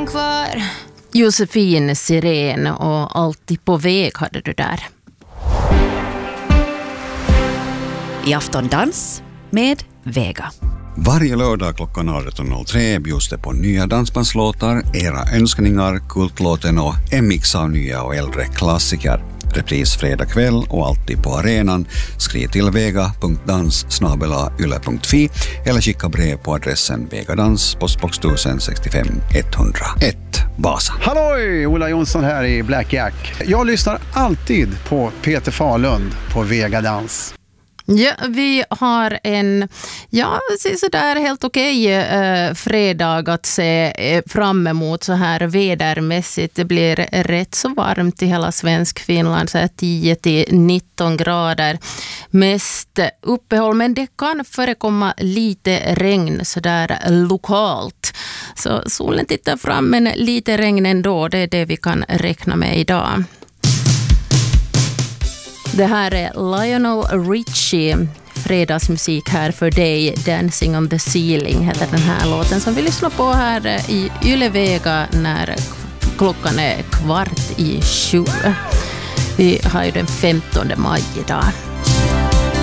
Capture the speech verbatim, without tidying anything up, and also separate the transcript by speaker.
Speaker 1: kvar.
Speaker 2: Josefin Siren och Alltid på väg hade du där.
Speaker 3: I Afton dans med Vega.
Speaker 4: Varje lördag klockan arton noll tre bjuds det på nya dansbandslåtar, era önskningar, kultlåten och en mix av nya och äldre klassiker. Repris fredag kväll och alltid på arenan. Skriv till vega punkt dans snabel-a yle punkt fi eller skicka brev på adressen Vegadans, postbox tusen sextiofem etthundraett, Vasa.
Speaker 5: Halloj! Ola Jonsson här i Black Jack. Jag lyssnar alltid på Peter Fahlund på Vegadans.
Speaker 2: Ja, vi har en, ja, så där helt okej eh, fredag att se eh, fram emot så här vädermässigt. Det blir rätt så varmt i hela svensk Finland, så här tio till nitton grader. Mest uppehåll, men det kan förekomma lite regn så där lokalt. Så solen tittar fram, men lite regn ändå, det är det vi kan räkna med idag. Det här är Lionel Richie, fredagsmusik här för dig. Dancing on the ceiling heter den här låten som vi lyssnar på här i Yle-Vega när klockan är kvart i sju. Vi har ju den femtonde maj idag.